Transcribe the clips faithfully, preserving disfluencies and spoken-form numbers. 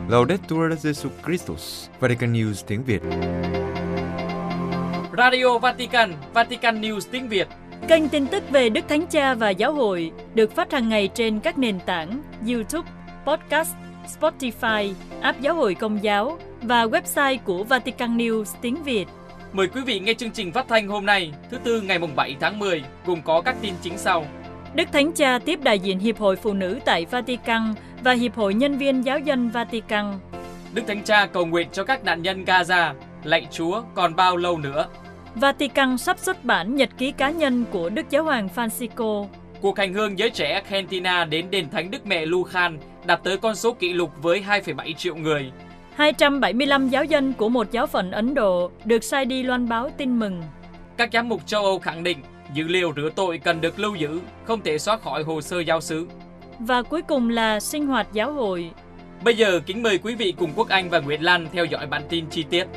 Laudetur Jesus Christus, Vatican News tiếng Việt. Radio Vatican, Vatican News tiếng Việt. Kênh tin tức về Đức Thánh Cha và Giáo hội được phát hàng ngày trên các nền tảng YouTube, Podcast, Spotify, app Giáo hội Công giáo và website của Vatican News tiếng Việt. Mời quý vị nghe chương trình phát thanh hôm nay, thứ Tư ngày bảy tháng mười, cùng có các tin chính sau. Đức Thánh Cha tiếp đại diện Hiệp hội Phụ nữ tại Vatican và Hiệp hội Nhân viên Giáo dân Vatican. Đức Thánh Cha cầu nguyện cho các nạn nhân Gaza, lạy Chúa còn bao lâu nữa. Vatican sắp xuất bản nhật ký cá nhân của Đức Giáo hoàng Francisco. Cuộc hành hương giới trẻ Argentina đến đền Thánh Đức Mẹ Lujan đạt tới con số kỷ lục với hai phẩy bảy triệu người. hai trăm bảy mươi lăm giáo dân của một giáo phận Ấn Độ được sai đi loan báo tin mừng. Các giám mục châu Âu khẳng định dữ liệu rửa tội cần được lưu giữ, không thể xóa khỏi hồ sơ giáo xứ. Và cuối cùng là sinh hoạt giáo hội. Bây giờ kính mời quý vị cùng Quốc Anh và Nguyễn Lan theo dõi bản tin chi tiết.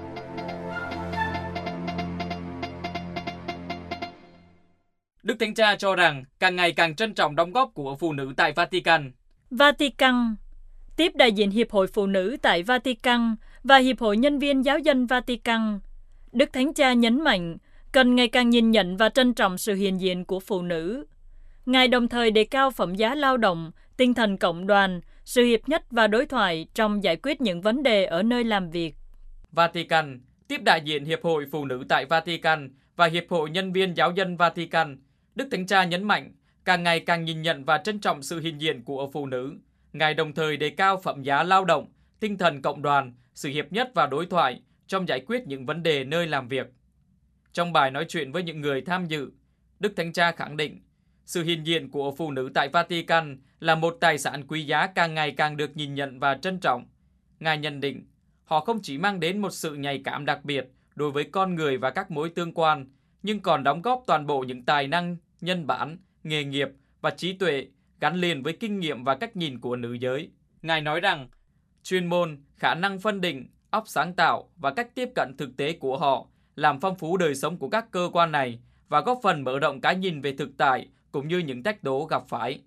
Đức Thánh Cha cho rằng càng ngày càng trân trọng đóng góp của phụ nữ tại Vatican. Vatican tiếp đại diện Hiệp hội Phụ nữ tại Vatican và Hiệp hội Nhân viên Giáo dân Vatican. Đức Thánh Cha nhấn mạnh cần ngày càng nhìn nhận và trân trọng sự hiện diện của phụ nữ. Ngài đồng thời đề cao phẩm giá lao động, tinh thần cộng đoàn, sự hiệp nhất và đối thoại trong giải quyết những vấn đề ở nơi làm việc. Vatican tiếp đại diện Hiệp hội Phụ nữ tại Vatican và Hiệp hội Nhân viên Giáo dân Vatican. Đức Thánh Cha nhấn mạnh càng ngày càng nhìn nhận và trân trọng sự hiện diện của phụ nữ. Ngài đồng thời đề cao phẩm giá lao động, tinh thần cộng đoàn, sự hiệp nhất và đối thoại trong giải quyết những vấn đề nơi làm việc. Trong bài nói chuyện với những người tham dự, Đức Thánh Cha khẳng định sự hiện diện của phụ nữ tại Vatican là một tài sản quý giá càng ngày càng được nhìn nhận và trân trọng. Ngài nhận định họ không chỉ mang đến một sự nhạy cảm đặc biệt đối với con người và các mối tương quan, nhưng còn đóng góp toàn bộ những tài năng, nhân bản, nghề nghiệp và trí tuệ gắn liền với kinh nghiệm và cách nhìn của nữ giới. Ngài nói rằng chuyên môn, khả năng phân định, óc sáng tạo và cách tiếp cận thực tế của họ làm phong phú đời sống của các cơ quan này và góp phần mở rộng cái nhìn về thực tại cũng như những thách đố gặp phải.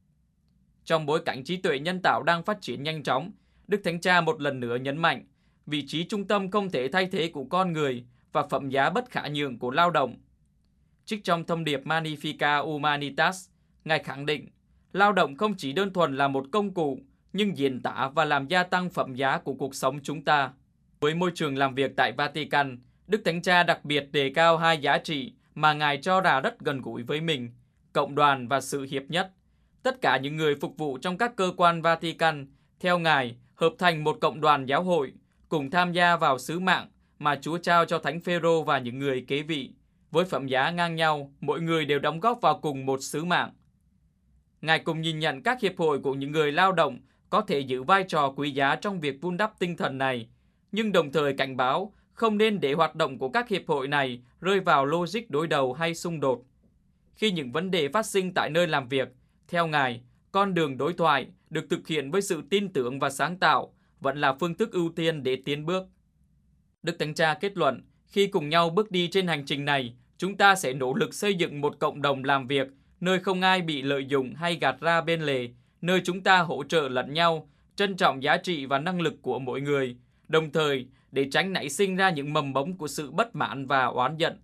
Trong bối cảnh trí tuệ nhân tạo đang phát triển nhanh chóng, Đức Thánh Cha một lần nữa nhấn mạnh vị trí trung tâm không thể thay thế của con người và phẩm giá bất khả nhường của lao động. Trích trong thông điệp Magnificat Humanitas, Ngài khẳng định lao động không chỉ đơn thuần là một công cụ, nhưng diễn tả và làm gia tăng phẩm giá của cuộc sống chúng ta. Với môi trường làm việc tại Vatican, Đức Thánh Cha đặc biệt đề cao hai giá trị mà Ngài cho là rất gần gũi với mình, cộng đoàn và sự hiệp nhất. Tất cả những người phục vụ trong các cơ quan Vatican, theo Ngài, hợp thành một cộng đoàn giáo hội, cùng tham gia vào sứ mạng mà Chúa trao cho Thánh Phêrô và những người kế vị. Với phẩm giá ngang nhau, mỗi người đều đóng góp vào cùng một sứ mạng. Ngài cùng nhìn nhận các hiệp hội của những người lao động có thể giữ vai trò quý giá trong việc vun đắp tinh thần này, nhưng đồng thời cảnh báo không nên để hoạt động của các hiệp hội này rơi vào logic đối đầu hay xung đột. Khi những vấn đề phát sinh tại nơi làm việc, theo Ngài, con đường đối thoại được thực hiện với sự tin tưởng và sáng tạo vẫn là phương thức ưu tiên để tiến bước. Đức Thánh Cha kết luận, khi cùng nhau bước đi trên hành trình này, chúng ta sẽ nỗ lực xây dựng một cộng đồng làm việc, nơi không ai bị lợi dụng hay gạt ra bên lề, nơi chúng ta hỗ trợ lẫn nhau, trân trọng giá trị và năng lực của mỗi người, đồng thời để tránh nảy sinh ra những mầm mống của sự bất mãn và oán giận.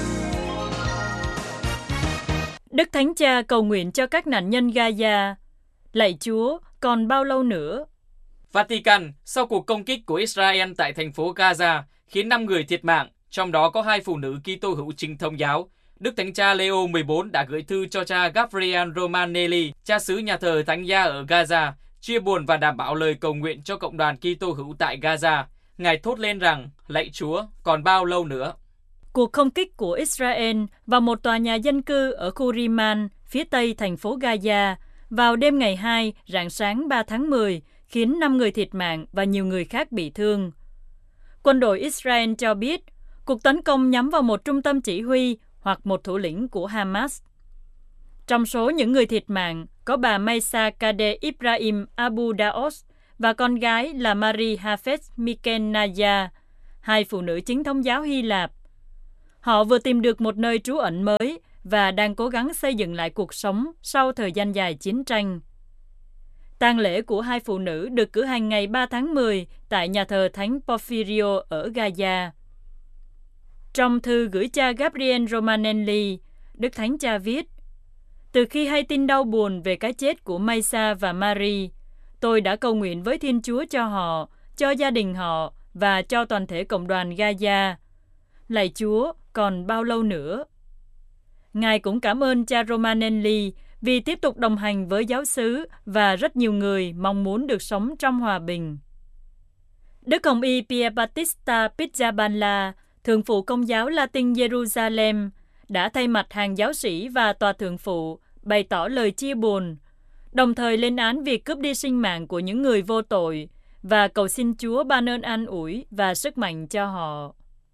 Đức Thánh Cha cầu nguyện cho các nạn nhân Gaza. Lạy Chúa, còn bao lâu nữa? Vatican, sau cuộc công kích của Israel tại thành phố Gaza, khiến năm người thiệt mạng, trong đó có hai phụ nữ Kitô hữu chính thống giáo, Đức Thánh Cha Leo mười bốn đã gửi thư cho cha Gabriel Romanelli, cha xứ nhà thờ Thánh Gia ở Gaza, chia buồn và đảm bảo lời cầu nguyện cho cộng đoàn Kitô hữu tại Gaza. Ngài thốt lên rằng, lạy Chúa, còn bao lâu nữa? Cuộc không kích của Israel vào một tòa nhà dân cư ở khu Riman, phía tây thành phố Gaza, vào đêm ngày hai, rạng sáng ba tháng mười, khiến năm người thiệt mạng và nhiều người khác bị thương. Quân đội Israel cho biết, cuộc tấn công nhắm vào một trung tâm chỉ huy hoặc một thủ lĩnh của Hamas. Trong số những người thiệt mạng, có bà Maysa Kade Ibrahim Abu Daos và con gái là Marie Hafez Mikenaya, hai phụ nữ chính thống giáo Hy Lạp. Họ vừa tìm được một nơi trú ẩn mới và đang cố gắng xây dựng lại cuộc sống sau thời gian dài chiến tranh. Tang lễ của hai phụ nữ được cử hành ngày ba tháng mười tại nhà thờ Thánh Porfirio ở Gaza. Trong thư gửi cha Gabriel Romanelli, Đức Thánh Cha viết: Từ khi hay tin đau buồn về cái chết của Maysa và Marie, tôi đã cầu nguyện với Thiên Chúa cho họ, cho gia đình họ và cho toàn thể cộng đoàn Gaza. Lạy Chúa, còn bao lâu nữa? Ngài cũng cảm ơn cha Romanelli vì tiếp tục đồng hành với giáo xứ và rất nhiều người mong muốn được sống trong hòa bình. Đức Hồng Y Pierbattista Pizzaballa, Thượng phụ Công giáo Latin Jerusalem, đã thay mặt hàng giáo sĩ và tòa thượng phụ bày tỏ lời chia buồn, đồng thời lên án việc cướp đi sinh mạng của những người vô tội và cầu xin Chúa ban ơn an ủi và sức mạnh cho họ.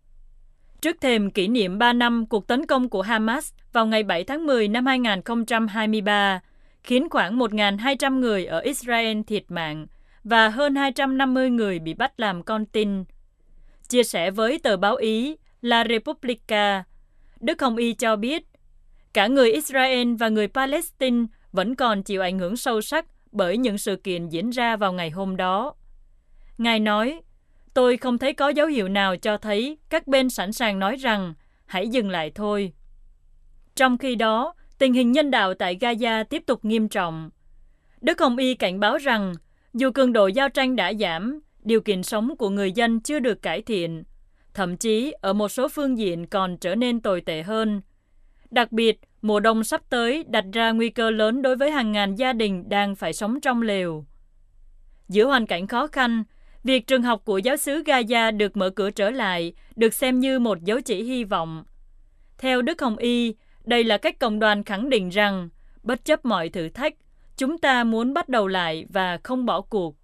Trước thềm kỷ niệm ba năm cuộc tấn công của Hamas vào ngày bảy tháng mười năm hai nghìn không trăm hai mươi ba, khiến khoảng một nghìn hai trăm người ở Israel thiệt mạng và hơn hai trăm năm mươi người bị bắt làm con tin. Chia sẻ với tờ báo Ý La Repubblica, Đức Hồng Y cho biết, cả người Israel và người Palestine vẫn còn chịu ảnh hưởng sâu sắc bởi những sự kiện diễn ra vào ngày hôm đó. Ngài nói, tôi không thấy có dấu hiệu nào cho thấy các bên sẵn sàng nói rằng hãy dừng lại thôi. Trong khi đó, tình hình nhân đạo tại Gaza tiếp tục nghiêm trọng. Đức Hồng Y cảnh báo rằng, dù cường độ giao tranh đã giảm, điều kiện sống của người dân chưa được cải thiện, thậm chí ở một số phương diện còn trở nên tồi tệ hơn. Đặc biệt, mùa đông sắp tới đặt ra nguy cơ lớn đối với hàng ngàn gia đình đang phải sống trong lều. Giữa hoàn cảnh khó khăn, việc trường học của giáo xứ Gaza được mở cửa trở lại được xem như một dấu chỉ hy vọng. Theo Đức Hồng Y, đây là cách cộng đoàn khẳng định rằng, bất chấp mọi thử thách, chúng ta muốn bắt đầu lại và không bỏ cuộc.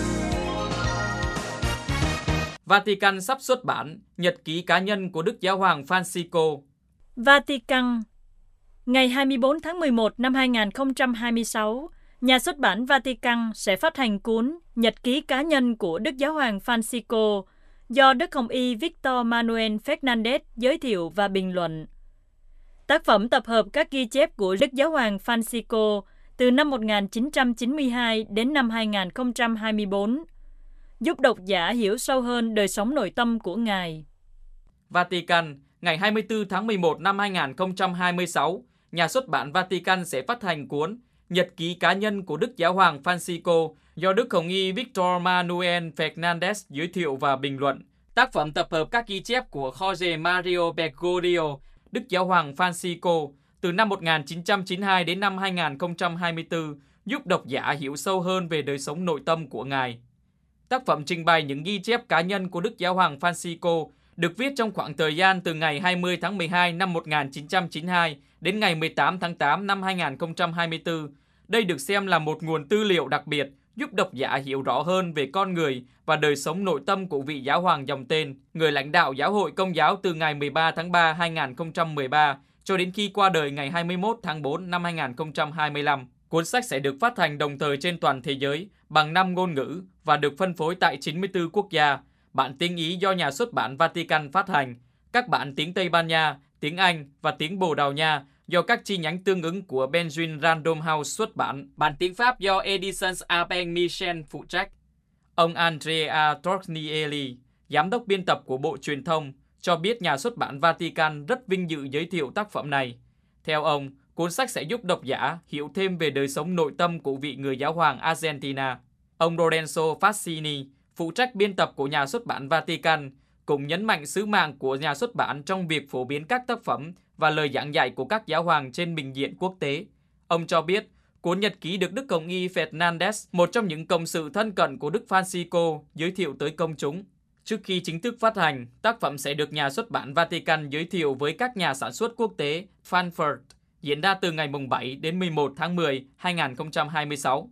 Vatican sắp xuất bản nhật ký cá nhân của Đức Giáo hoàng Francisco. Vatican. Ngày hai mươi tư tháng mười một năm hai nghìn không trăm hai mươi sáu, nhà xuất bản Vatican sẽ phát hành cuốn Nhật ký cá nhân của Đức Giáo hoàng Francisco do Đức Hồng Y Victor Manuel Fernandez giới thiệu và bình luận. Tác phẩm tập hợp các ghi chép của Đức Giáo hoàng Francisco từ năm một nghìn chín trăm chín mươi hai đến năm hai nghìn không trăm hai mươi tư, giúp độc giả hiểu sâu hơn đời sống nội tâm của Ngài. Vatican, ngày hai mươi tư tháng mười một năm hai nghìn không trăm hai mươi sáu, nhà xuất bản Vatican sẽ phát hành cuốn Nhật ký cá nhân của Đức Giáo hoàng Francisco do Đức Hồng Y Victor Manuel Fernandez giới thiệu và bình luận. Tác phẩm tập hợp các ghi chép của Jorge Mario Bergoglio, Đức Giáo hoàng Francisco, từ năm một nghìn chín trăm chín mươi hai đến năm hai nghìn không trăm hai mươi tư, giúp độc giả hiểu sâu hơn về đời sống nội tâm của Ngài. Tác phẩm trình bày những ghi chép cá nhân của Đức Giáo hoàng Francisco được viết trong khoảng thời gian từ ngày hai mươi tháng mười hai năm một nghìn chín trăm chín mươi hai đến ngày mười tám tháng tám năm hai nghìn không trăm hai mươi tư. Đây được xem là một nguồn tư liệu đặc biệt giúp độc giả hiểu rõ hơn về con người và đời sống nội tâm của vị giáo hoàng dòng tên, người lãnh đạo giáo hội Công giáo từ ngày mười ba tháng ba năm hai nghìn không trăm mười ba cho đến khi qua đời ngày hai mươi mốt tháng tư năm hai nghìn không trăm hai mươi lăm. Cuốn sách sẽ được phát hành đồng thời trên toàn thế giới bằng năm ngôn ngữ và được phân phối tại chín mươi tư quốc gia. Bản tiếng Ý do nhà xuất bản Vatican phát hành, các bản tiếng Tây Ban Nha, tiếng Anh và tiếng Bồ Đào Nha do các chi nhánh tương ứng của Penguin Random House xuất bản. Bản tiếng Pháp do Editions Albin Michel phụ trách. Ông Andrea Tornielli, giám đốc biên tập của Bộ Truyền thông, cho biết nhà xuất bản Vatican rất vinh dự giới thiệu tác phẩm này. Theo ông, cuốn sách sẽ giúp độc giả hiểu thêm về đời sống nội tâm của vị người giáo hoàng Argentina. Ông Lorenzo Fassini, phụ trách biên tập của nhà xuất bản Vatican, cũng nhấn mạnh sứ mạng của nhà xuất bản trong việc phổ biến các tác phẩm và lời giảng dạy của các giáo hoàng trên bình diện quốc tế. Ông cho biết, cuốn nhật ký được Đức Hồng Y Fernandez, một trong những cộng sự thân cận của Đức Francisco, giới thiệu tới công chúng. Trước khi chính thức phát hành, tác phẩm sẽ được nhà xuất bản Vatican giới thiệu với các nhà sản xuất quốc tế Frankfurt, diễn ra từ ngày bảy đến mười một tháng mười năm hai nghìn không trăm hai mươi sáu.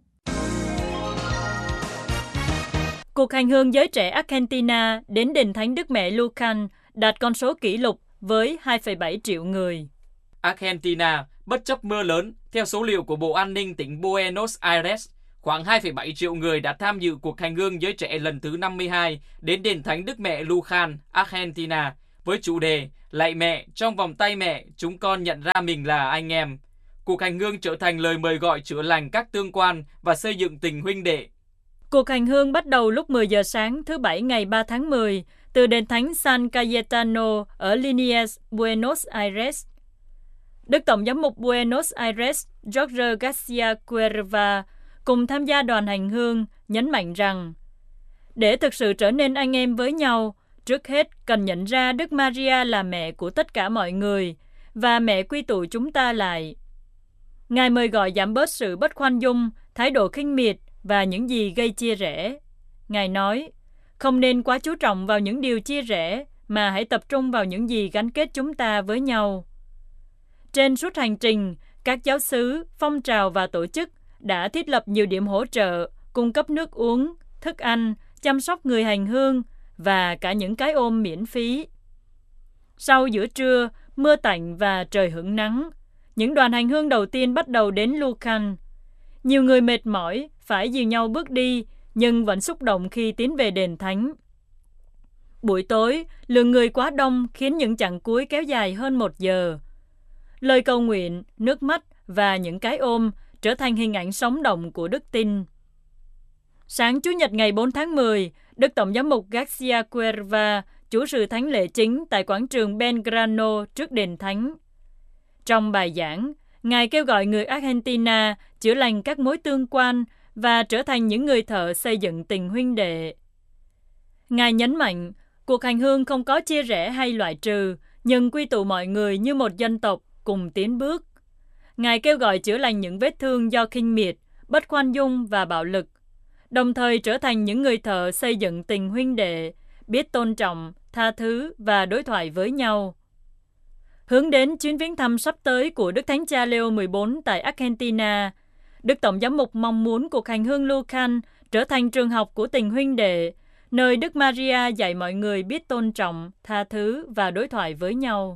Cuộc hành hương giới trẻ Argentina đến đền Thánh Đức Mẹ Lucan đạt con số kỷ lục với hai phẩy bảy triệu người. Argentina, bất chấp mưa lớn, theo số liệu của Bộ An ninh tỉnh Buenos Aires, khoảng hai phẩy bảy triệu người đã tham dự cuộc hành hương giới trẻ lần thứ năm mươi hai đến đền Thánh Đức Mẹ Lucan, Argentina, với chủ đề Lạy Mẹ, trong vòng tay mẹ, chúng con nhận ra mình là anh em. cuộc hành hương trở thành lời mời gọi chữa lành các tương quan và xây dựng tình huynh đệ. Cuộc hành hương bắt đầu lúc mười giờ sáng thứ Bảy ngày ba tháng mười từ đền thánh San Cayetano ở Liniers, Buenos Aires. Đức Tổng giám mục Buenos Aires Jorge Garcia Cuerva cùng tham gia đoàn hành hương nhấn mạnh rằng để thực sự trở nên anh em với nhau, trước hết cần nhận ra Đức Maria là mẹ của tất cả mọi người và mẹ quy tụ chúng ta lại. Ngài mời gọi giảm bớt sự bất khoan dung, thái độ khinh miệt và những gì gây chia rẽ. Ngài nói, không nên quá chú trọng vào những điều chia rẽ, mà hãy tập trung vào những gì gắn kết chúng ta với nhau. Trên suốt hành trình, các giáo xứ, phong trào và tổ chức đã thiết lập nhiều điểm hỗ trợ, cung cấp nước uống, thức ăn, chăm sóc người hành hương và cả những cái ôm miễn phí. Sau giữa trưa, mưa tạnh và trời hửng nắng, những đoàn hành hương đầu tiên bắt đầu đến Lucan. Nhiều người mệt mỏi, phải dìu nhau bước đi, nhưng vẫn xúc động khi tiến về đền thánh. Buổi tối, lượng người quá đông khiến những chặng cuối kéo dài hơn một giờ. Lời cầu nguyện, nước mắt và những cái ôm trở thành hình ảnh sống động của đức tin. Sáng Chủ nhật ngày bốn tháng mười, Đức Tổng giám mục Garcia Cuerva chủ sự thánh lễ chính tại quảng trường Belgrano trước đền thánh. Trong bài giảng, Ngài kêu gọi người Argentina chữa lành các mối tương quan và trở thành những người thợ xây dựng tình huynh đệ. Ngài nhấn mạnh, cuộc hành hương không có chia rẽ hay loại trừ, nhưng quy tụ mọi người như một dân tộc cùng tiến bước. Ngài kêu gọi chữa lành những vết thương do khinh miệt, bất khoan dung và bạo lực, đồng thời trở thành những người thợ xây dựng tình huynh đệ, biết tôn trọng, tha thứ và đối thoại với nhau. Hướng đến chuyến viếng thăm sắp tới của Đức Thánh Cha Leo mười bốn tại Argentina, Đức Tổng giám mục mong muốn cuộc hành hương Lucan trở thành trường học của tình huynh đệ, nơi Đức Maria dạy mọi người biết tôn trọng, tha thứ và đối thoại với nhau.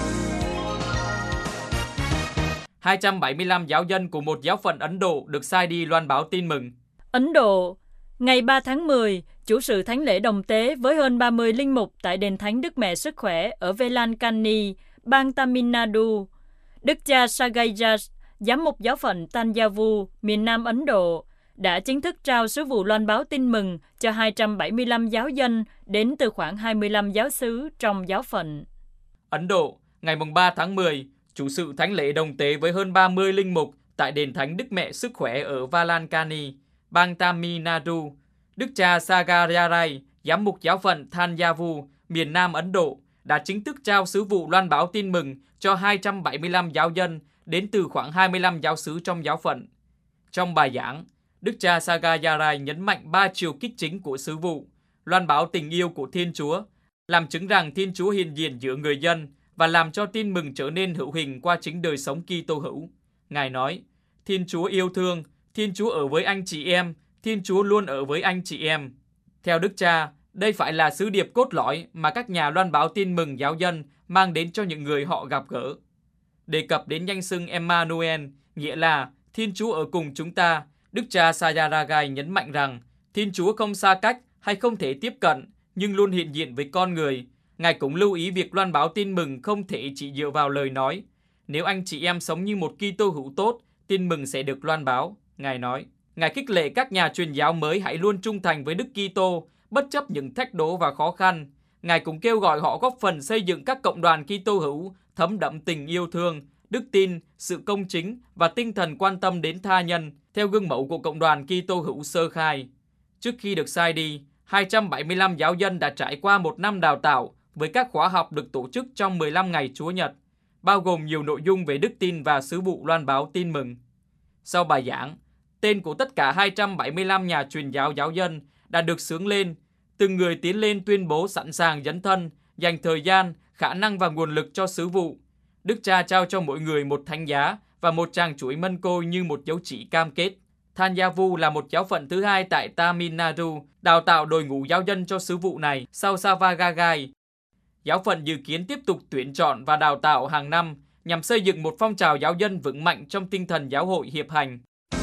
hai trăm bảy mươi lăm giáo dân của một giáo phận Ấn Độ được sai đi loan báo tin mừng. Ấn Độ, ngày ba tháng mười, chủ sự thánh lễ đồng tế với hơn ba mươi linh mục tại đền thánh Đức Mẹ Sức Khỏe ở Velankani, bang Tamil Nadu. Đức cha Sagajas, giám mục giáo phận Tanjavur, miền Nam Ấn Độ, đã chính thức trao sứ vụ loan báo tin mừng cho hai trăm bảy mươi lăm giáo dân đến từ khoảng hai mươi lăm giáo xứ trong giáo phận. Ấn Độ, ngày ba tháng mười, chủ sự thánh lễ đồng tế với hơn ba mươi linh mục tại đền thánh Đức Mẹ Sức Khỏe ở Velankani, bang Tamil Nadu. Đức cha Sagarai, giám mục giáo phận Tanjavur, miền Nam Ấn Độ, đã chính thức trao sứ vụ loan báo tin mừng cho hai trăm bảy mươi lăm giáo dân đến từ khoảng hai mươi lăm giáo xứ trong giáo phận. Trong bài giảng, Đức cha Sagarai nhấn mạnh ba chiều kích chính của sứ vụ, loan báo tình yêu của Thiên Chúa, làm chứng rằng Thiên Chúa hiện diện giữa người dân và làm cho tin mừng trở nên hữu hình qua chính đời sống Kitô hữu. Ngài nói, Thiên Chúa yêu thương, Thiên Chúa ở với anh chị em, Thiên Chúa luôn ở với anh chị em. Theo Đức cha, đây phải là sứ điệp cốt lõi mà các nhà loan báo tin mừng giáo dân mang đến cho những người họ gặp gỡ. Đề cập đến danh xưng Emmanuel, nghĩa là Thiên Chúa ở cùng chúng ta, Đức cha Sayaragai nhấn mạnh rằng Thiên Chúa không xa cách hay không thể tiếp cận, nhưng luôn hiện diện với con người. Ngài cũng lưu ý việc loan báo tin mừng không thể chỉ dựa vào lời nói. Nếu anh chị em sống như một Kitô hữu tốt, tin mừng sẽ được loan báo. Ngài nói, Ngài khích lệ các nhà truyền giáo mới hãy luôn trung thành với Đức Kitô, bất chấp những thách đố và khó khăn. Ngài cũng kêu gọi họ góp phần xây dựng các cộng đoàn Kitô hữu thấm đậm tình yêu thương, đức tin, sự công chính và tinh thần quan tâm đến tha nhân, theo gương mẫu của cộng đoàn Kitô hữu sơ khai. Trước khi được sai đi, hai trăm bảy mươi lăm giáo dân đã trải qua một năm đào tạo với các khóa học được tổ chức trong mười lăm ngày Chúa Nhật, bao gồm nhiều nội dung về đức tin và sứ vụ loan báo tin mừng. Sau bài giảng, tên của tất cả hai trăm bảy mươi lăm nhà truyền giáo giáo dân đã được xướng lên, từng người tiến lên tuyên bố sẵn sàng dấn thân, dành thời gian, khả năng và nguồn lực cho sứ vụ. Đức cha trao cho mỗi người một thánh giá và một tràng chuỗi mân côi như một dấu chỉ cam kết. Tanjavur là một giáo phận thứ hai tại Tamil Nadu, đào tạo đội ngũ giáo dân cho sứ vụ này sau Savagagai. Giáo phận dự kiến tiếp tục tuyển chọn và đào tạo hàng năm nhằm xây dựng một phong trào giáo dân vững mạnh trong tinh thần giáo hội hiệp hành.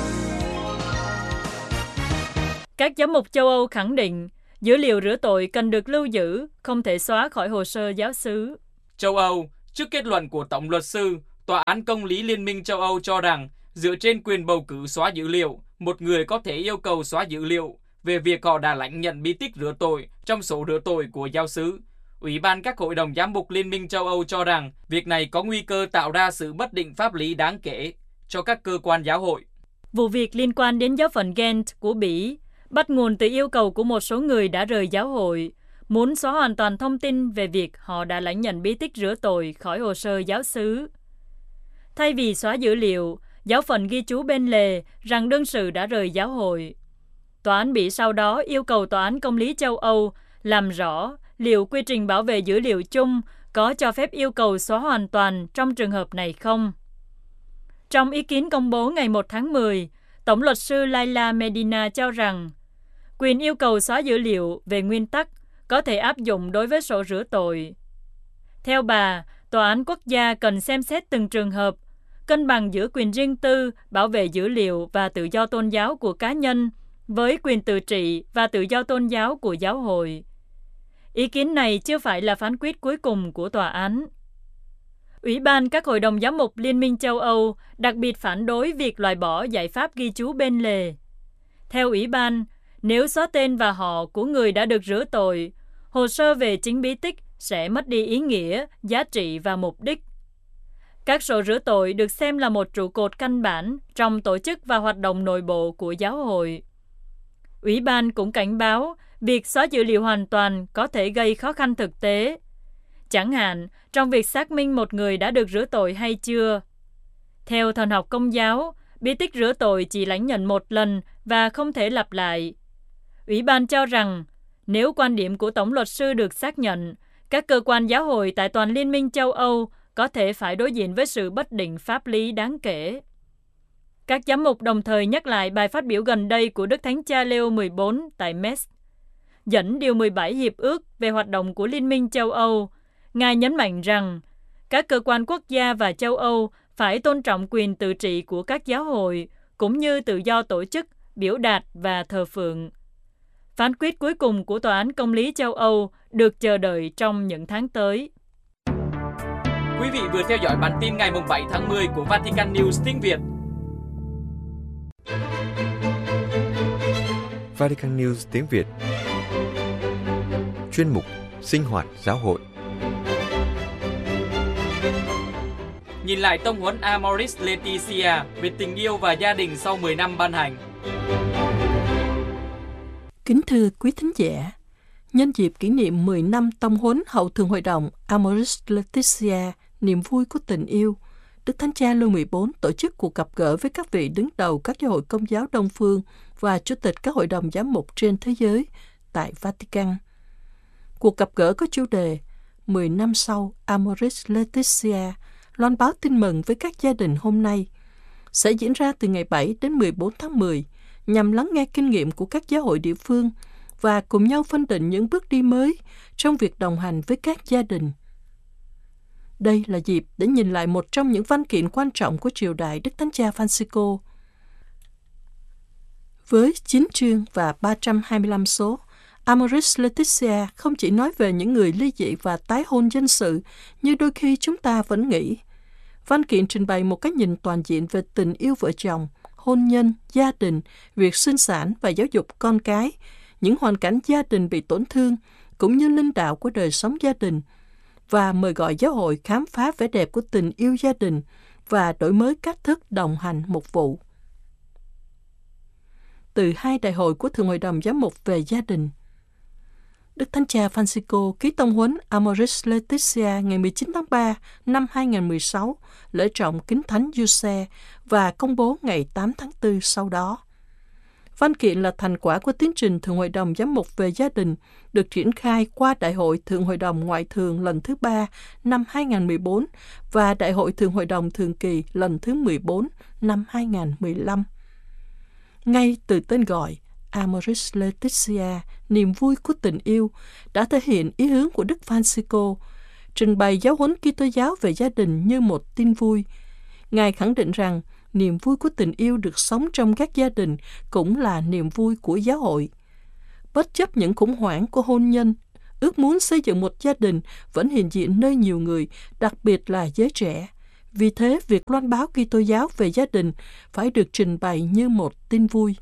Các giám mục châu Âu khẳng định dữ liệu rửa tội cần được lưu giữ, không thể xóa khỏi hồ sơ giáo xứ. Châu Âu, trước kết luận của Tổng luật sư, Tòa án Công lý Liên minh châu Âu cho rằng, dựa trên quyền bầu cử xóa dữ liệu, một người có thể yêu cầu xóa dữ liệu về việc họ đã lãnh nhận bí tích rửa tội trong sổ rửa tội của giáo xứ. Ủy ban các hội đồng giám mục Liên minh châu Âu cho rằng việc này có nguy cơ tạo ra sự bất định pháp lý đáng kể cho các cơ quan giáo hội. Vụ việc liên quan đến giáo phận Ghent của Bỉ bắt nguồn từ yêu cầu của một số người đã rời giáo hội, muốn xóa hoàn toàn thông tin về việc họ đã lãnh nhận bí tích rửa tội khỏi hồ sơ giáo xứ. Thay vì xóa dữ liệu, giáo phận ghi chú bên lề rằng đương sự đã rời giáo hội. Tòa án Bỉ sau đó yêu cầu Tòa án Công lý châu Âu làm rõ liệu quy trình bảo vệ dữ liệu chung có cho phép yêu cầu xóa hoàn toàn trong trường hợp này không. Trong ý kiến công bố ngày một tháng mười, Tổng luật sư Laila Medina cho rằng quyền yêu cầu xóa dữ liệu về nguyên tắc có thể áp dụng đối với sổ rửa tội. Theo bà, Tòa án quốc gia cần xem xét từng trường hợp, cân bằng giữa quyền riêng tư, bảo vệ dữ liệu và tự do tôn giáo của cá nhân với quyền tự trị và tự do tôn giáo của giáo hội. Ý kiến này chưa phải là phán quyết cuối cùng của tòa án. Ủy ban các hội đồng giám mục Liên minh châu Âu đặc biệt phản đối việc loại bỏ giải pháp ghi chú bên lề. Theo Ủy ban, nếu xóa tên và họ của người đã được rửa tội, hồ sơ về chính bí tích sẽ mất đi ý nghĩa, giá trị và mục đích. Các sổ rửa tội được xem là một trụ cột căn bản trong tổ chức và hoạt động nội bộ của giáo hội. Ủy ban cũng cảnh báo việc xóa dữ liệu hoàn toàn có thể gây khó khăn thực tế, chẳng hạn trong việc xác minh một người đã được rửa tội hay chưa. Theo thần học Công giáo, bí tích rửa tội chỉ lãnh nhận một lần và không thể lặp lại. Ủy ban cho rằng, nếu quan điểm của Tổng luật sư được xác nhận, các cơ quan giáo hội tại toàn Liên minh châu Âu có thể phải đối diện với sự bất định pháp lý đáng kể. Các giám mục đồng thời nhắc lại bài phát biểu gần đây của Đức Thánh Cha Leo mười bốn tại Metz. Dẫn điều mười bảy Hiệp ước về hoạt động của Liên minh châu Âu, Ngài nhấn mạnh rằng các cơ quan quốc gia và châu Âu phải tôn trọng quyền tự trị của các giáo hội, cũng như tự do tổ chức, biểu đạt và thờ phượng. Phán quyết cuối cùng của Tòa án Công lý châu Âu được chờ đợi trong những tháng tới. Quý vị vừa theo dõi bản tin ngày bảy tháng mười của Vatican News tiếng Việt. Vatican News tiếng Việt. Chuyên mục Sinh hoạt giáo hội. Nhìn lại tông huấn Amoris Laetitia về tình yêu và gia đình sau mười năm ban hành. Kính thưa quý thính giả, nhân dịp kỷ niệm mười năm tông huấn hậu thượng hội đồng Amoris Laetitia, niềm vui của tình yêu, Đức Thánh Cha Leo mười bốn tổ chức cuộc gặp gỡ với các vị đứng đầu các giáo hội Công giáo Đông phương và chủ tịch các hội đồng giám mục trên thế giới tại Vatican. Cuộc gặp gỡ có chủ đề mười năm sau Amoris Laetitia, loan báo tin mừng với các gia đình hôm nay, sẽ diễn ra từ ngày bảy đến mười bốn tháng mười, nhằm lắng nghe kinh nghiệm của các giáo hội địa phương và cùng nhau phân định những bước đi mới trong việc đồng hành với các gia đình. Đây là dịp để nhìn lại một trong những văn kiện quan trọng của triều đại Đức Thánh Cha Francisco. Với chín chương và ba trăm hai mươi lăm số, Amoris Laetitia không chỉ nói về những người ly dị và tái hôn dân sự như đôi khi chúng ta vẫn nghĩ. Văn kiện trình bày một cái nhìn toàn diện về tình yêu vợ chồng, hôn nhân, gia đình, việc sinh sản và giáo dục con cái, những hoàn cảnh gia đình bị tổn thương, cũng như linh đạo của đời sống gia đình, và mời gọi giáo hội khám phá vẻ đẹp của tình yêu gia đình và đổi mới cách thức đồng hành mục vụ. Từ hai đại hội của Thượng Hội đồng Giám mục về gia đình, Đức Thánh Cha Francisco ký tông huấn Amoris Laetitia ngày mười chín tháng ba năm hai nghìn không trăm mười sáu, lễ trọng kính thánh Giuse và công bố ngày tám tháng tư sau đó. Văn kiện là thành quả của tiến trình Thượng Hội đồng Giám mục về gia đình được triển khai qua Đại hội Thượng Hội đồng Ngoại thường lần thứ ba năm hai nghìn không trăm mười bốn và Đại hội Thượng Hội đồng Thường kỳ lần thứ mười bốn năm hai nghìn không trăm mười lăm. Ngay từ tên gọi Amoris Laetitia, niềm vui của tình yêu, đã thể hiện ý hướng của Đức Francisco, trình bày giáo huấn Kitô giáo về gia đình như một tin vui. Ngài khẳng định rằng niềm vui của tình yêu được sống trong các gia đình cũng là niềm vui của giáo hội. Bất chấp những khủng hoảng của hôn nhân, ước muốn xây dựng một gia đình vẫn hiện diện nơi nhiều người, đặc biệt là giới trẻ, Vì thế, việc loan báo Kitô giáo về gia đình phải được trình bày như một tin vui.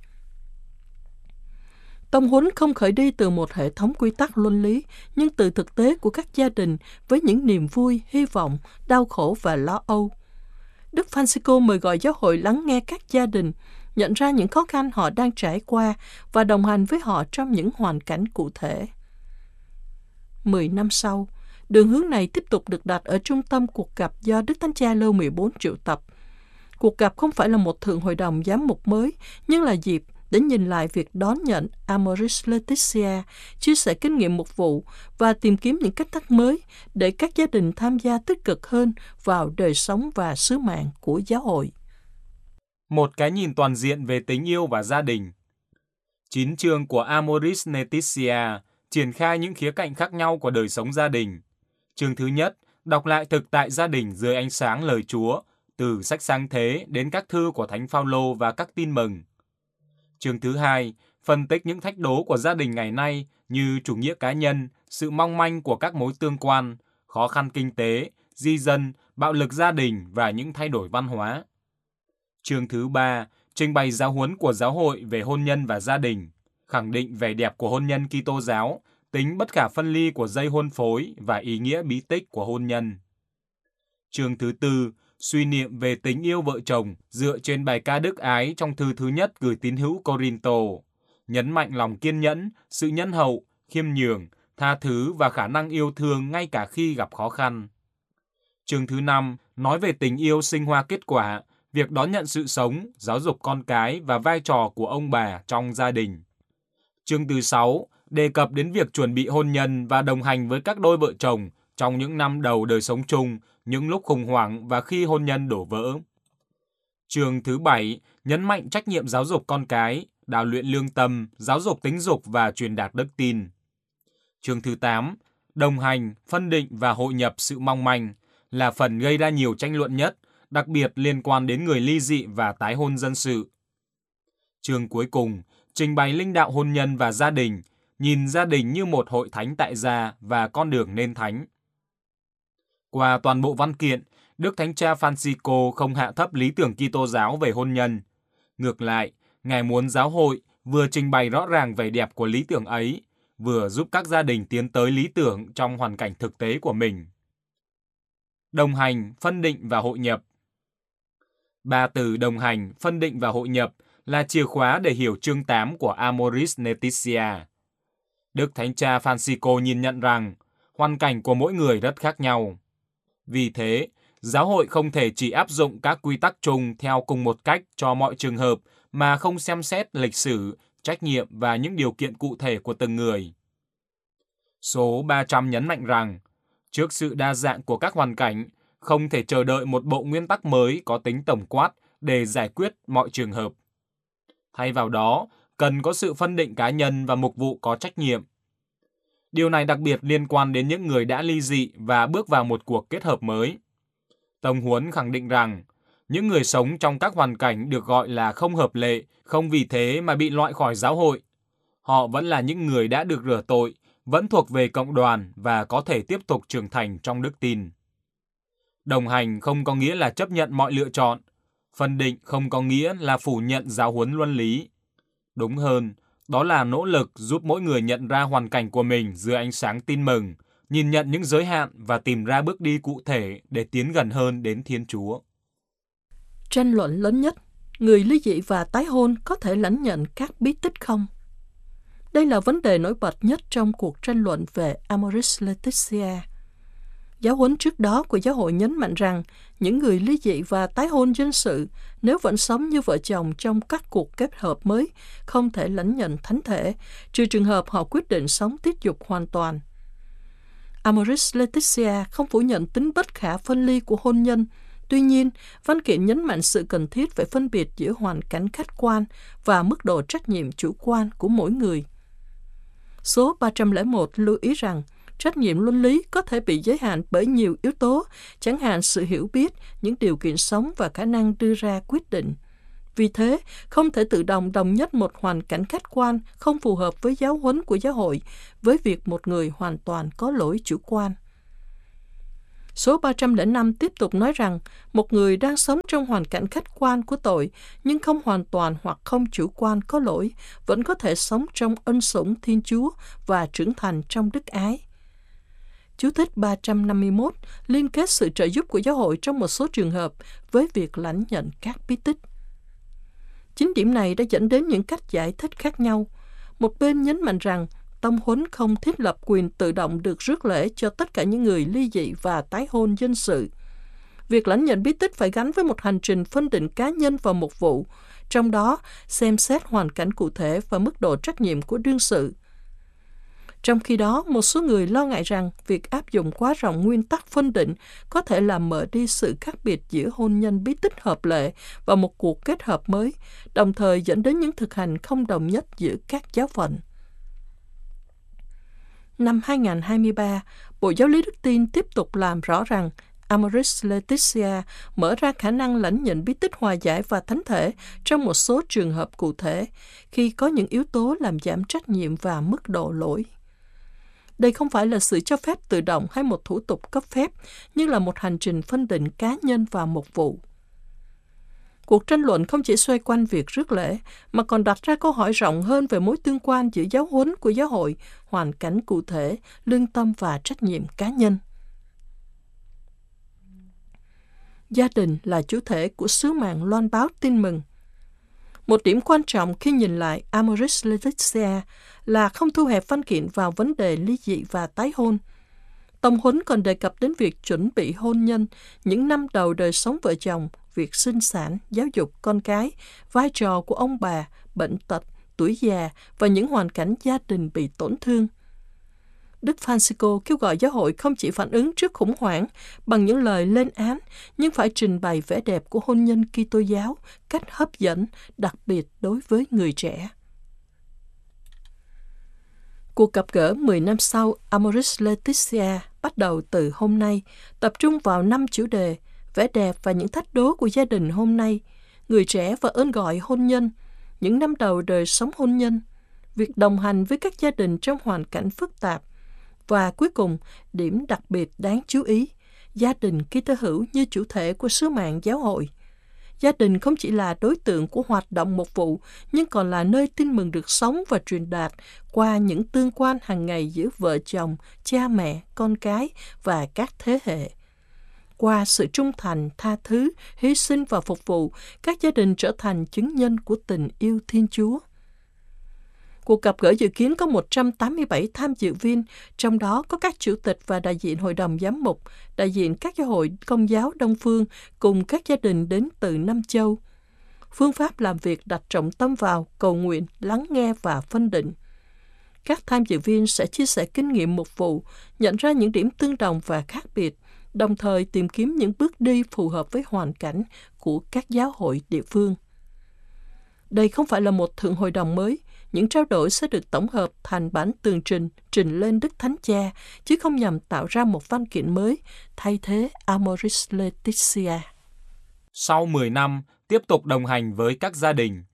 Tông huấn không khởi đi từ một hệ thống quy tắc luân lý, nhưng từ thực tế của các gia đình với những niềm vui, hy vọng, đau khổ và lo âu. Đức Francisco mời gọi giáo hội lắng nghe các gia đình, nhận ra những khó khăn họ đang trải qua và đồng hành với họ trong những hoàn cảnh cụ thể. Mười năm sau, đường hướng này tiếp tục được đặt ở trung tâm cuộc gặp do Đức Thánh Cha Leo mười bốn triệu tập. Cuộc gặp không phải là một thượng hội đồng giám mục mới, nhưng là dịp để nhìn lại việc đón nhận Amoris Laetitia, chia sẻ kinh nghiệm mục vụ và tìm kiếm những cách thức mới để các gia đình tham gia tích cực hơn vào đời sống và sứ mạng của giáo hội. Một cái nhìn toàn diện về tình yêu và gia đình. Chín chương của Amoris Laetitia triển khai những khía cạnh khác nhau của đời sống gia đình. Chương thứ nhất, đọc lại thực tại gia đình dưới ánh sáng lời Chúa, từ sách Sáng Thế đến các thư của Thánh Phaolô và các tin mừng. Chương thứ hai, phân tích những thách đố của gia đình ngày nay như chủ nghĩa cá nhân, sự mong manh của các mối tương quan, khó khăn kinh tế, di dân, bạo lực gia đình và những thay đổi văn hóa. Chương thứ ba, trình bày giáo huấn của giáo hội về hôn nhân và gia đình, khẳng định vẻ đẹp của hôn nhân Kitô giáo, tính bất khả phân ly của dây hôn phối và ý nghĩa bí tích của hôn nhân. Chương thứ tư, suy niệm về tình yêu vợ chồng dựa trên bài ca Đức Ái trong thư thứ nhất gửi tín hữu Corinto, nhấn mạnh lòng kiên nhẫn, sự nhân hậu, khiêm nhường, tha thứ và khả năng yêu thương ngay cả khi gặp khó khăn. Chương thứ năm, nói về tình yêu sinh hoa kết quả, việc đón nhận sự sống, giáo dục con cái và vai trò của ông bà trong gia đình. Chương thứ sáu, đề cập đến việc chuẩn bị hôn nhân và đồng hành với các đôi vợ chồng trong những năm đầu đời sống chung, những lúc khủng hoảng và khi hôn nhân đổ vỡ. Chương thứ bảy, nhấn mạnh trách nhiệm giáo dục con cái, đào luyện lương tâm, giáo dục tính dục và truyền đạt đức tin. Chương thứ tám, đồng hành, phân định và hội nhập sự mong manh, là phần gây ra nhiều tranh luận nhất, đặc biệt liên quan đến người ly dị và tái hôn dân sự. Chương cuối cùng, trình bày linh đạo hôn nhân và gia đình, nhìn gia đình như một hội thánh tại gia và con đường nên thánh. Qua toàn bộ văn kiện, Đức Thánh Cha Francisco không hạ thấp lý tưởng Kitô giáo về hôn nhân. Ngược lại, Ngài muốn giáo hội vừa trình bày rõ ràng vẻ đẹp của lý tưởng ấy, vừa giúp các gia đình tiến tới lý tưởng trong hoàn cảnh thực tế của mình. Đồng hành, phân định và hội nhập. Ba từ đồng hành, phân định và hội nhập là chìa khóa để hiểu chương tám của Amoris Laetitia. Đức Thánh Cha Francisco nhìn nhận rằng hoàn cảnh của mỗi người rất khác nhau. Vì thế, giáo hội không thể chỉ áp dụng các quy tắc chung theo cùng một cách cho mọi trường hợp mà không xem xét lịch sử, trách nhiệm và những điều kiện cụ thể của từng người. Số ba trăm nhấn mạnh rằng, trước sự đa dạng của các hoàn cảnh, không thể chờ đợi một bộ nguyên tắc mới có tính tổng quát để giải quyết mọi trường hợp. Thay vào đó, cần có sự phân định cá nhân và mục vụ có trách nhiệm. Điều này đặc biệt liên quan đến những người đã ly dị và bước vào một cuộc kết hợp mới. Tông huấn khẳng định rằng, những người sống trong các hoàn cảnh được gọi là không hợp lệ, không vì thế mà bị loại khỏi giáo hội. Họ vẫn là những người đã được rửa tội, vẫn thuộc về cộng đoàn và có thể tiếp tục trưởng thành trong đức tin. Đồng hành không có nghĩa là chấp nhận mọi lựa chọn. Phân định không có nghĩa là phủ nhận giáo huấn luân lý. Đúng hơn, đó là nỗ lực giúp mỗi người nhận ra hoàn cảnh của mình dưới ánh sáng tin mừng, nhìn nhận những giới hạn và tìm ra bước đi cụ thể để tiến gần hơn đến Thiên Chúa. Tranh luận lớn nhất, người ly dị và tái hôn có thể lãnh nhận các bí tích không? Đây là vấn đề nổi bật nhất trong cuộc tranh luận về Amoris Laetitia. Giáo huấn trước đó của giáo hội nhấn mạnh rằng những người ly dị và tái hôn dân sự nếu vẫn sống như vợ chồng trong các cuộc kết hợp mới không thể lãnh nhận thánh thể, trừ trường hợp họ quyết định sống tiết dục hoàn toàn. Amoris Laetitia không phủ nhận tính bất khả phân ly của hôn nhân. Tuy nhiên, văn kiện nhấn mạnh sự cần thiết phải phân biệt giữa hoàn cảnh khách quan và mức độ trách nhiệm chủ quan của mỗi người. Số ba trăm lẻ một lưu ý rằng trách nhiệm luân lý có thể bị giới hạn bởi nhiều yếu tố, chẳng hạn sự hiểu biết, những điều kiện sống và khả năng đưa ra quyết định. Vì thế, không thể tự động đồng nhất một hoàn cảnh khách quan không phù hợp với giáo huấn của giáo hội với việc một người hoàn toàn có lỗi chủ quan. Số ba trăm lẻ năm tiếp tục nói rằng một người đang sống trong hoàn cảnh khách quan của tội nhưng không hoàn toàn hoặc không chủ quan có lỗi vẫn có thể sống trong ân sủng Thiên Chúa và trưởng thành trong đức ái. Chú thích ba trăm năm mươi mốt liên kết sự trợ giúp của giáo hội trong một số trường hợp với việc lãnh nhận các bí tích. Chính điểm này đã dẫn đến những cách giải thích khác nhau. Một bên nhấn mạnh rằng tông huấn không thiết lập quyền tự động được rước lễ cho tất cả những người ly dị và tái hôn dân sự. Việc lãnh nhận bí tích phải gắn với một hành trình phân định cá nhân vào một vụ, trong đó xem xét hoàn cảnh cụ thể và mức độ trách nhiệm của đương sự. Trong khi đó, một số người lo ngại rằng việc áp dụng quá rộng nguyên tắc phân định có thể làm mở đi sự khác biệt giữa hôn nhân bí tích hợp lệ và một cuộc kết hợp mới, đồng thời dẫn đến những thực hành không đồng nhất giữa các giáo phận. Năm hai không hai ba, Bộ Giáo lý Đức Tin tiếp tục làm rõ rằng Amoris Laetitia mở ra khả năng lãnh nhận bí tích hòa giải và thánh thể trong một số trường hợp cụ thể khi có những yếu tố làm giảm trách nhiệm và mức độ lỗi. Đây không phải là sự cho phép tự động hay một thủ tục cấp phép, nhưng là một hành trình phân định cá nhân vào một vụ. Cuộc tranh luận không chỉ xoay quanh việc rước lễ, mà còn đặt ra câu hỏi rộng hơn về mối tương quan giữa giáo huấn của giáo hội, hoàn cảnh cụ thể, lương tâm và trách nhiệm cá nhân. Gia đình là chủ thể của sứ mạng loan báo tin mừng. Một điểm quan trọng khi nhìn lại Amoris Laetitia là không thu hẹp văn kiện vào vấn đề ly dị và tái hôn. Tông huấn còn đề cập đến việc chuẩn bị hôn nhân, những năm đầu đời sống vợ chồng, việc sinh sản, giáo dục con cái, vai trò của ông bà, bệnh tật, tuổi già và những hoàn cảnh gia đình bị tổn thương. Đức Francisco kêu gọi giáo hội không chỉ phản ứng trước khủng hoảng bằng những lời lên án, nhưng phải trình bày vẻ đẹp của hôn nhân Kitô giáo cách hấp dẫn, đặc biệt đối với người trẻ. Cuộc gặp gỡ mười năm sau Amoris Laetitia bắt đầu từ hôm nay, tập trung vào năm chủ đề: vẻ đẹp và những thách đố của gia đình hôm nay, người trẻ và ơn gọi hôn nhân, những năm đầu đời sống hôn nhân, việc đồng hành với các gia đình trong hoàn cảnh phức tạp, và cuối cùng, điểm đặc biệt đáng chú ý, gia đình Kitô hữu như chủ thể của sứ mạng giáo hội. Gia đình không chỉ là đối tượng của hoạt động mục vụ, nhưng còn là nơi tin mừng được sống và truyền đạt qua những tương quan hàng ngày giữa vợ chồng, cha mẹ, con cái và các thế hệ. Qua sự trung thành, tha thứ, hy sinh và phục vụ, các gia đình trở thành chứng nhân của tình yêu Thiên Chúa. Cuộc gặp gỡ dự kiến có một trăm tám mươi bảy tham dự viên, trong đó có các chủ tịch và đại diện hội đồng giám mục, đại diện các giáo hội Công giáo Đông Phương cùng các gia đình đến từ năm châu. Phương pháp làm việc đặt trọng tâm vào cầu nguyện, lắng nghe và phân định. Các tham dự viên sẽ chia sẻ kinh nghiệm mục vụ, nhận ra những điểm tương đồng và khác biệt, đồng thời tìm kiếm những bước đi phù hợp với hoàn cảnh của các giáo hội địa phương. Đây không phải là một thượng hội đồng mới, những trao đổi sẽ được tổng hợp thành bản tường trình trình lên Đức Thánh Cha, chứ không nhằm tạo ra một văn kiện mới thay thế Amoris Laetitia. Sau mười năm, tiếp tục đồng hành với các gia đình.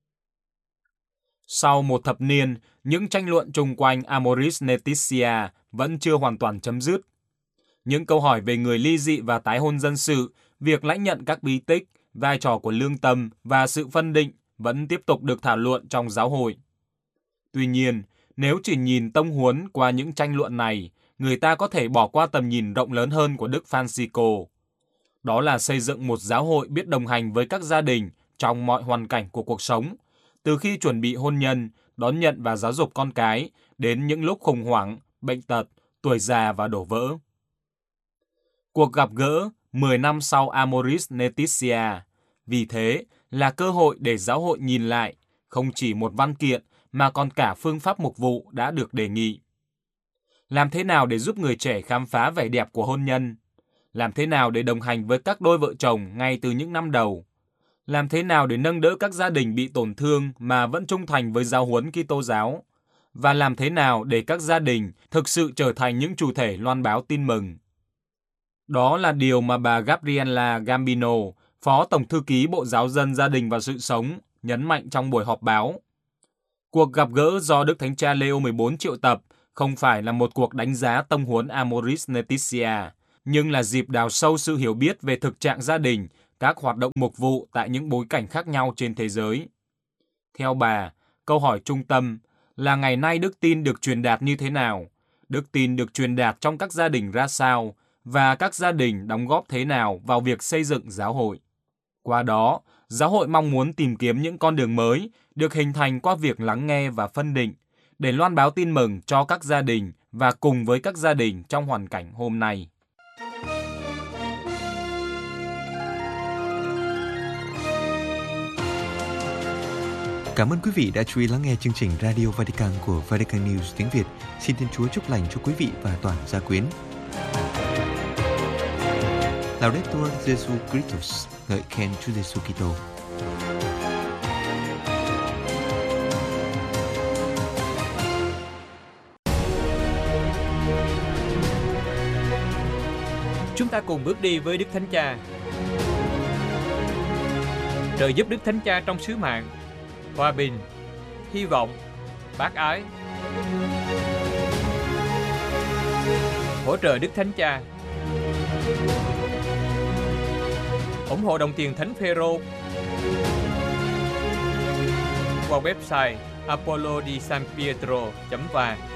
Sau một thập niên, những tranh luận chung quanh Amoris Laetitia vẫn chưa hoàn toàn chấm dứt. Những câu hỏi về người ly dị và tái hôn dân sự, việc lãnh nhận các bí tích, vai trò của lương tâm và sự phân định vẫn tiếp tục được thảo luận trong giáo hội. Tuy nhiên, nếu chỉ nhìn tông huấn qua những tranh luận này, người ta có thể bỏ qua tầm nhìn rộng lớn hơn của Đức Francisco. Đó là xây dựng một giáo hội biết đồng hành với các gia đình trong mọi hoàn cảnh của cuộc sống, từ khi chuẩn bị hôn nhân, đón nhận và giáo dục con cái, đến những lúc khủng hoảng, bệnh tật, tuổi già và đổ vỡ. Cuộc gặp gỡ mười năm sau Amoris Laetitia, vì thế, là cơ hội để giáo hội nhìn lại, không chỉ một văn kiện mà còn cả phương pháp mục vụ đã được đề nghị. Làm thế nào để giúp người trẻ khám phá vẻ đẹp của hôn nhân? Làm thế nào để đồng hành với các đôi vợ chồng ngay từ những năm đầu? Làm thế nào để nâng đỡ các gia đình bị tổn thương mà vẫn trung thành với giáo huấn Kitô giáo? Và làm thế nào để các gia đình thực sự trở thành những chủ thể loan báo tin mừng? Đó là điều mà bà Gabriela Gambino, Phó Tổng Thư ký Bộ Giáo dân Gia đình và Sự sống, nhấn mạnh trong buổi họp báo. Cuộc gặp gỡ do Đức Thánh Cha Leo mười bốn triệu tập không phải là một cuộc đánh giá tông huấn Amoris Laetitia, nhưng là dịp đào sâu sự hiểu biết về thực trạng gia đình, các hoạt động mục vụ tại những bối cảnh khác nhau trên thế giới. Theo bà, câu hỏi trung tâm là ngày nay đức tin được truyền đạt như thế nào? Đức tin được truyền đạt trong các gia đình ra sao? Và các gia đình đóng góp thế nào vào việc xây dựng giáo hội? Qua đó, giáo hội mong muốn tìm kiếm những con đường mới được hình thành qua việc lắng nghe và phân định để loan báo tin mừng cho các gia đình và cùng với các gia đình trong hoàn cảnh hôm nay. Cảm ơn quý vị đã chú ý lắng nghe chương trình Radio Vatican của Vatican News tiếng Việt. Xin Thiên Chúa chúc lành cho quý vị và toàn gia quyến. Laudetur Jesu Christus, ngợi khen Chúa Giêsu Kitô. Chúng ta cùng bước đi với Đức Thánh Cha. Trợ giúp Đức Thánh Cha trong sứ mạng, hòa bình, hy vọng, bác ái. Hỗ trợ Đức Thánh Cha. ủng hộ đồng tiền Thánh Phêrô qua website apollo di san pietro chấm vàng.